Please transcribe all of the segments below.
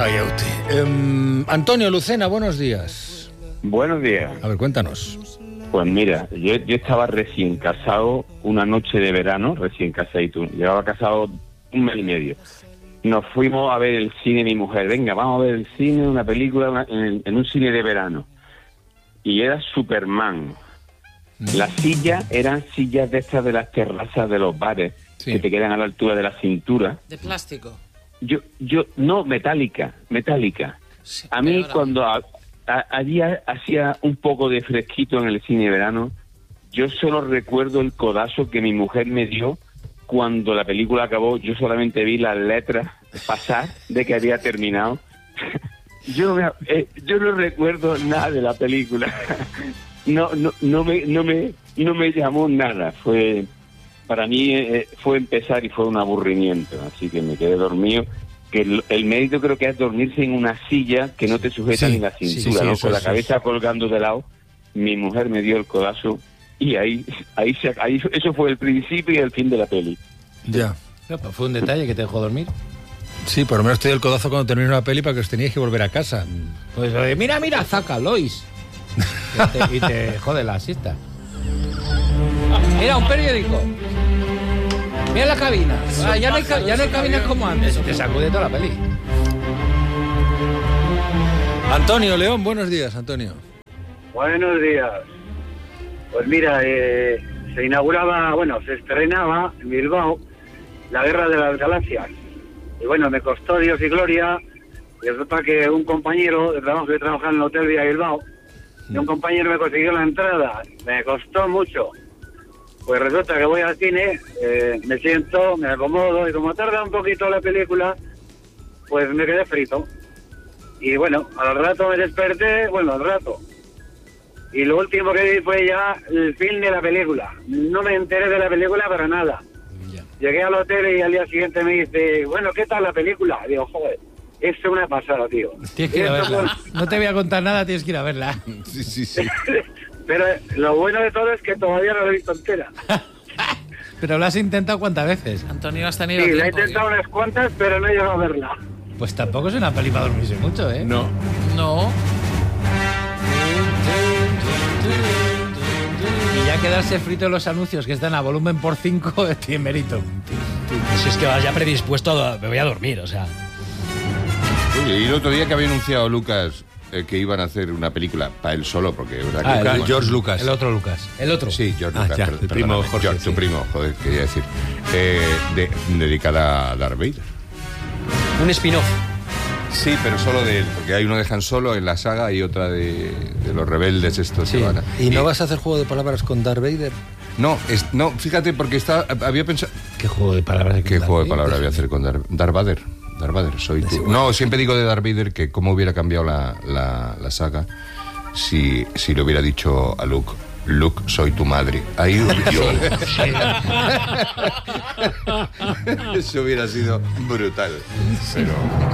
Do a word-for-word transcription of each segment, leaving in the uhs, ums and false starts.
Vaya usted. Eh, Antonio Lucena, buenos días. Buenos días. A ver, cuéntanos. Pues mira, yo, yo estaba recién casado, una noche de verano, recién casadito. Llevaba casado un mes y medio. Nos fuimos a ver el cine, mi mujer. Venga, vamos a ver el cine, una película una, en, en un cine de verano. Y era Superman. Las sillas eran sillas de estas de las terrazas de los bares, sí, que te quedan a la altura de la cintura. ¿De plástico? Yo, yo, no, metálica, metálica. Sí, a mí cuando a, a, allí hacía un poco de fresquito en el cine de verano, yo solo recuerdo el codazo que mi mujer me dio cuando la película acabó. Yo solamente vi las letras pasar de que había terminado. yo, no me, eh, yo no recuerdo nada de la película. no, no, no me, no me, no me llamó nada. Fue para mí eh, fue empezar y fue un aburrimiento, así que me quedé dormido. Que el, el mérito creo que es dormirse en una silla que no te sujeta sí, ni la cintura, sí, sí, ¿no? Con la cabeza es. colgando de lado. Mi mujer me dio el codazo y ahí, ahí, se, ahí eso fue el principio y el fin de la peli. Ya. ¿Fue un detalle que te dejó dormir? Sí, por lo menos te dio el codazo cuando terminó la peli para que os teníais que volver a casa. Pues eh, mira, mira, Zaca, Lois. y, te, y te jode la siesta. Mira, un periódico. Mira la cabina. Ah, ya, no hay, ya no hay cabinas como antes. Te sacude toda la peli. Antonio León, buenos días, Antonio. Buenos días. Pues mira, eh, se inauguraba, bueno, se estrenaba en Bilbao la Guerra de las Galaxias. Y bueno, me costó Dios y gloria. Y resulta que un compañero de trabajo que trabajaba en el Hotel Villa Bilbao, y un compañero me consiguió la entrada. Me costó mucho. Pues resulta que voy al cine, eh, me siento, me acomodo, y como tarda un poquito la película, pues me quedé frito. Y bueno, al rato me desperté, bueno, al rato. Y lo último que vi fue ya el fin de la película. No me enteré de la película para nada. Yeah. Llegué al hotel y al día siguiente me dice, bueno, ¿qué tal la película? Digo, joder, es una pasada, tío. Tienes que ir a verla. Fue... No te voy a contar nada, tienes que ir a verla. Sí, sí, sí. Pero lo bueno de todo es que todavía no la he visto entera. ¿Pero lo has intentado cuántas veces? Antonio, has tenido Sí, tiempo, la he intentado ¿eh? unas cuantas, pero no he llegado a verla. Pues tampoco es una peli para dormirse mucho, ¿eh? No. No. Y ya quedarse frito en los anuncios que están a volumen por cinco, tiene mérito. Si es que vas ya predispuesto a... Me voy a dormir, o sea... Oye, y el otro día que había anunciado Lucas eh, que iban a hacer una película para él solo, porque es verdad que... Ah, Lucas, el, George Lucas. El otro Lucas. El otro. Sí, George ah, Lucas. Ya, per, el primo Jorge, George, sí. Tu primo, joder, quería decir. Eh, de, dedicada a Darth Vader. Un spin-off. Sí, pero solo de él, porque hay uno de Han Solo en la saga y otra de, de los rebeldes estos. Sí. Que van a, ¿Y no vas a hacer juego de palabras con Darth Vader? No, es, no, fíjate, porque está, había pensado... ¿Qué juego de palabras? ¿Qué juego de palabras voy a hacer con Darth, Darth Vader? Darth Vader, soy tú. No, siempre digo de Darth Vader que cómo hubiera cambiado la, la, la saga si, si le hubiera dicho a Luke, Luke, soy tu madre. Ahí yo... Eso hubiera sido brutal. Pero...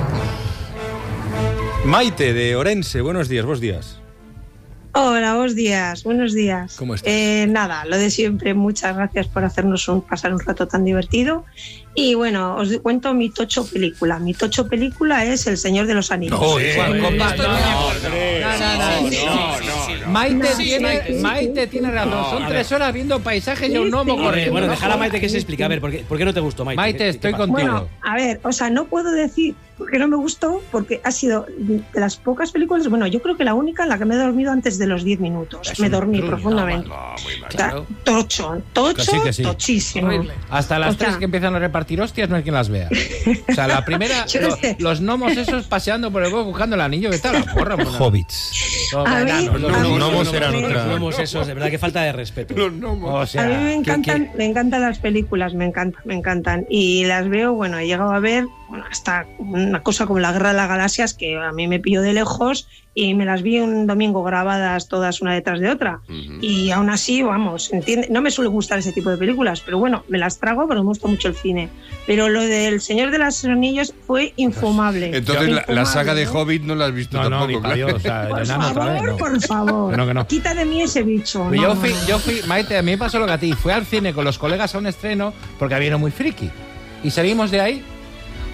Maite, de Orense, buenos días, buenos días. Hola, buenos días, buenos días. ¿Cómo estás? Eh, nada, lo de siempre, muchas gracias por hacernos un, pasar un rato tan divertido. Y bueno, os cuento mi tocho película. Mi tocho película es El Señor de los Anillos. No, sí, Juan, sí, compa- sí, no, no, no, no, no, no. Maite No, tiene, sí, Maite tiene razón. No, Son a tres ver. horas viendo paisajes y un gnomo Sí, sí. corriendo. Bueno, ¿no? dejar a Maite que se explique. A ver, ¿por qué, ¿por qué no te gustó, Maite? Maite, ¿Qué- estoy qué pasa? contigo. Bueno, a ver, o sea, no puedo decir porque no me gustó, porque ha sido de las pocas películas, bueno, yo creo que la única en la que me he dormido antes de los diez minutos. Es me un dormí truño, profundamente. No, muy mal. O sea, Claro. tocho, tocho, Que sí, que sí. tochísimo. Horrible. Hasta las O sea- tres que empiezan a repartir hostias no hay quien las vea. O sea, la primera, Yo no lo- sé. los gnomos esos paseando por el bosque buscando el anillo, que está la porra. Mona. Hobbits. Todo A mí- enanos, los a mí- gnomos. gnomos no, eran no, otra. Los gnomos esos, de verdad que falta de respeto. O sea, A mí me que- encantan, que- me encantan las películas, me encantan, me encantan. Y las veo, bueno, he llegado a ver, bueno, hasta una cosa como La Guerra de las Galaxias, que a mí me pilló de lejos, y me las vi un domingo grabadas todas una detrás de otra. Ujú. Y aún así, vamos, entiende, no me suele gustar ese tipo de películas, pero bueno, me las trago, pero me gusta mucho el cine. Pero lo del Señor de los Anillos fue infumable. Entonces, la, la Infumable, saga de ¿eh? Hobbit no la has visto No, no, tampoco, ni para claro. Dios. O sea, el Por enano otra vez, favor, no. por favor. Que no, que no. Quita de mí ese bicho. Pero No, yo no, fui, no. yo fui, Maite, a mí me pasó lo que a ti. Fui al cine con los colegas a un estreno porque había uno muy friki. Y salimos de ahí. ¡Ay!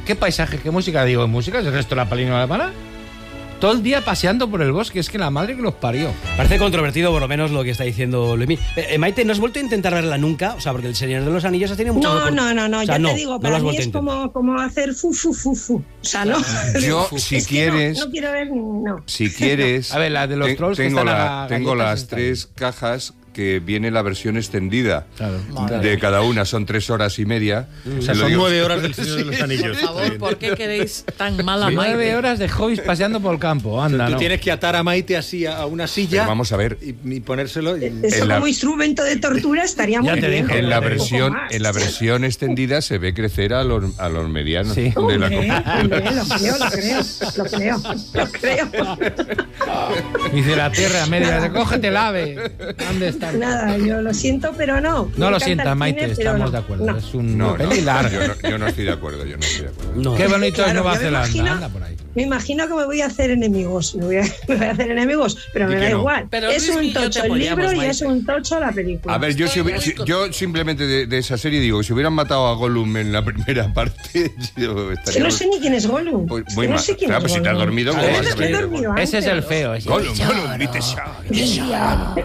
¿Qué paisaje, qué música? Digo, ¿música? ¿El resto de la peli no la para? Todo el día paseando por el bosque, es que la madre que los parió. Parece controvertido, por lo menos, lo que está diciendo Luismi. Eh, Maite, ¿no has vuelto a intentar verla nunca? O sea, porque El Señor de los Anillos ha tenido mucho... No, no, no, no, o sea, yo no, te digo, no para lo has mí es como, como hacer fu, fu, fu, fu. O sea, no. Yo, si Es que quieres, No, no quiero ver, no. si quieres, A ver, la de los te- trolls que tengo, están a la- tengo galletas las están tres cajas que viene la versión extendida Claro. de cada una, son tres horas y media. O sea, Lo son digo- nueve horas del Señor de los Anillos. Por favor, ¿por qué queréis tan mal a Nueve Maite? horas de hobbies paseando por el campo, anda, Tú ¿no? tienes que atar a Maite así a a una silla. Pero vamos a ver. Y, y ponérselo. y- Eso En la- como instrumento de tortura estaría muy Ya te bien. dije, En la Un poco versión, más. en la versión extendida se ve crecer a los, a los medianos. Sí. de la Hombre, copa. hombre, lo creo, lo creo, lo creo, lo creo. Dice la tierra media, de, cógete el ave. ¿Dónde está? Nada, yo lo siento, pero no. No Me lo encanta sientas, el Maite, cine, pero estamos no, de acuerdo. no. Es un No, no, peli larga. yo no, yo no estoy de acuerdo, yo no estoy de acuerdo. No. Qué bonito es Claro, Nueva yo me Zelanda, imagino- anda por ahí. Me imagino que me voy a hacer enemigos. Me voy a, me voy a hacer enemigos, pero Di me que da no. igual. Pero es Luis y un yo te tocho el apoyamos, libro y Maite. es un tocho la película. A ver, yo, si hubi- si- yo simplemente de, de esa serie digo que si hubieran matado a Gollum en la primera parte, yo Es que estaría no sé ni quién es Gollum. muy, Es muy que no mal. sé quién Claro, es pues si te has Gollum. dormido, A ¿cómo ver, vas es a que he ver? dormido Ese es el antes. feo. ese. Gollum, Gollum, vite ya.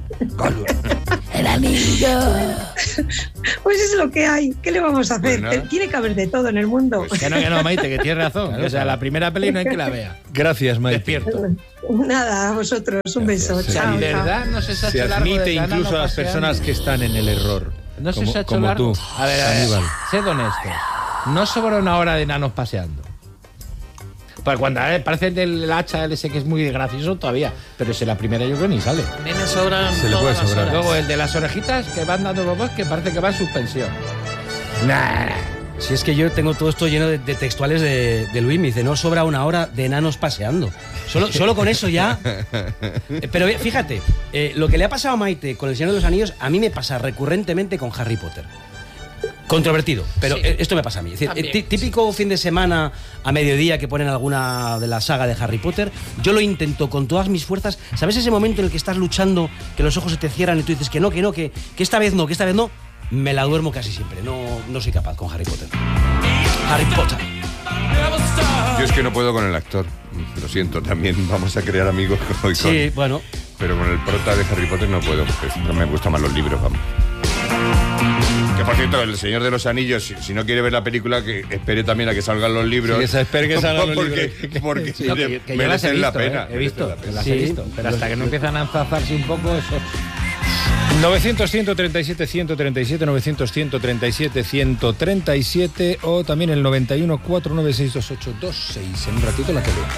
Pues es lo que hay. ¿Qué le vamos a hacer? Pues nada. Tiene que haber de todo en el mundo. Que no, que no, Maite, que tienes razón. O sea, la primera peli no hay que la vea. Gracias, Maite. Despierto. Nada, a vosotros. Un beso. O sea, Chao, de chao. verdad no se se ha Se hecho largo admite de incluso a las paseando. personas que están en el error. No se como, se ha hecho como largo. tú, A ver, a ver, Aníbal. sed honesto. No sobra una hora de enanos paseando. Pues cuando eh, parece del hacha ese que es muy gracioso todavía, pero ese la primera yo creo que ni sale. A mí me sobran Se le todas puede las sobrar. horas. Luego el de las orejitas que van dando bobos que parece que va en suspensión. Nah. Si es que yo tengo todo esto lleno de, de textuales de, de Luis, me dice, no sobra una hora de enanos paseando. Solo, solo con eso ya. Eh, Pero fíjate, eh, lo que le ha pasado a Maite con El Señor de los Anillos, a mí me pasa recurrentemente con Harry Potter. Controvertido, pero Sí. eh, esto me pasa a mí. Es decir, También, eh, tí- típico fin de semana a mediodía que ponen alguna de la saga de Harry Potter, yo lo intento con todas mis fuerzas. ¿Sabes ese momento en el que estás luchando, que los ojos se te cierran y tú dices que no, que no, que, que esta vez no, que esta vez no? Me la duermo casi siempre, no, no soy capaz con Harry Potter. Harry Potter. Yo es que no puedo con el actor. Lo siento, también vamos a crear amigos con, Sí, bueno. pero con el prota de Harry Potter no puedo, porque no me gustan más los libros, vamos. Que por cierto, El Señor de los Anillos, si, si no quiere ver la película, que espere también a que salgan los libros. Sí, que se espere que salgan los porque, libros. Porque Sí, que, que yo las he merecen visto, la pena. eh, he visto, merecen la que las Sí. he visto, pero hasta que no empiezan a enzazarse un poco eso. novecientos, ciento treinta y siete, ciento treinta y siete, novecientos, ciento treinta y siete, ciento treinta y siete o también el noventa y uno, cuatro nueve seis, dos ocho dos seis. En un ratito la que veo.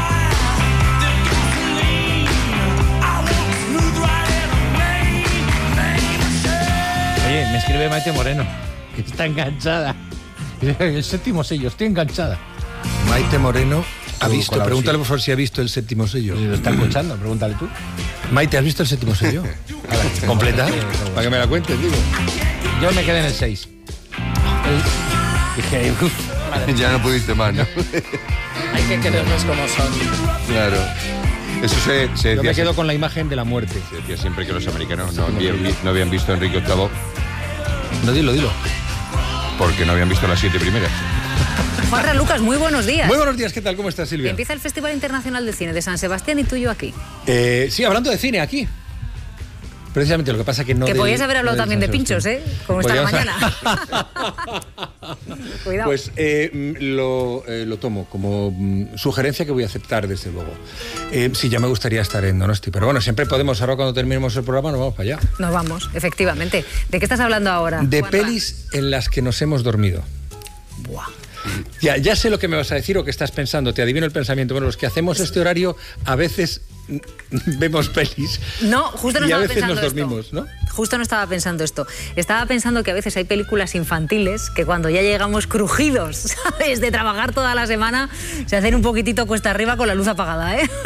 Oye, me escribe Maite Moreno, que está enganchada. El séptimo sello, estoy enganchada. Maite Moreno ha Tú, visto, Colau, pregúntale sí. por favor si ha visto el séptimo sello. Si lo está escuchando, pregúntale tú. Maite, ¿has visto el séptimo sello? ¿Completa? Para que me la cuentes, digo. Yo me quedé en el seis. Dije, uff, Ya no pudiste más, ¿no? Hay que quererlos como son. Claro. Eso se, se Yo decía, me quedo sie- con la imagen de la muerte. se decía siempre que los americanos no habían, vi- no habían visto a Enrique octavo No, dilo, dilo. porque no habían visto las siete primeras. Juanra, Lucas, muy buenos días. Muy buenos días, ¿qué tal? ¿Cómo estás, Silvia? Empieza el Festival Internacional de Cine de San Sebastián y tú y yo aquí. Eh, sí, hablando de cine, aquí. Precisamente, lo que pasa que no... que del- podías haber hablado no del también de San pinchos, Sebastián. ¿eh? Como esta Podríamos- mañana. Cuidado. Pues eh, mm, lo, eh, lo tomo como mm, sugerencia que voy a aceptar, desde luego. Eh, sí, ya me gustaría estar en Donosti, pero bueno, siempre podemos, ahora cuando terminemos el programa, nos vamos para allá. Nos vamos, efectivamente. ¿De qué estás hablando ahora? De Juanra? pelis en las que nos hemos dormido. Buah. Ya, ya sé lo que me vas a decir o que estás pensando, te adivino el pensamiento. Bueno, los que hacemos este horario a veces mm, vemos pelis No, justo no y a estaba veces pensando nos dormimos, esto. ¿no? Justo no estaba pensando esto. Estaba pensando que a veces hay películas infantiles que cuando ya llegamos crujidos, ¿sabes? De trabajar toda la semana, se hacen un poquitito cuesta arriba con la luz apagada, ¿eh?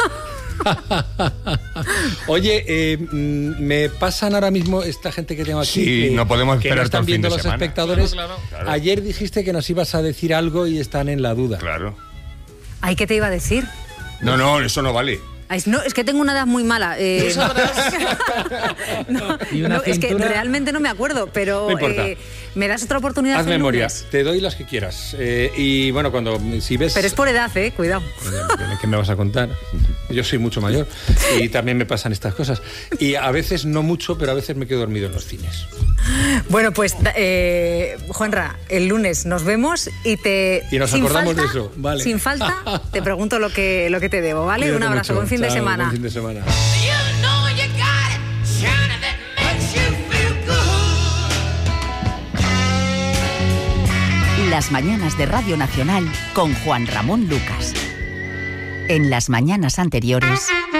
Oye, eh, mm, me pasan ahora mismo esta gente que tengo aquí. Sí, que, no podemos que esperar no están todo el fin viendo de los semana. espectadores. Claro, claro. Ayer dijiste que nos ibas a decir algo y están en la duda. Claro. Ay, ¿qué te iba a decir? No, no, eso no vale. Ay, no, es que tengo una edad muy mala. Eh, no, ¿Y una no, es que cintura? realmente no me acuerdo, pero No importa. eh, me das otra oportunidad. Haz el memoria, lunes? te doy las que quieras. Eh, y bueno, cuando si ves... Pero es por edad, eh, cuidado. ¿Qué me vas a contar? Yo soy mucho mayor y también me pasan estas cosas. Y a veces no mucho, pero a veces me quedo dormido en los cines. Bueno, pues, eh, Juanra, el lunes nos vemos y te... Y nos sin acordamos falta, de eso, vale. Sin falta, te pregunto lo que, lo que te debo, ¿vale? Cuídate Un abrazo, mucho. buen fin de Chao, semana. Buen fin de semana. Las mañanas de Radio Nacional con Juan Ramón Lucas. En las mañanas anteriores...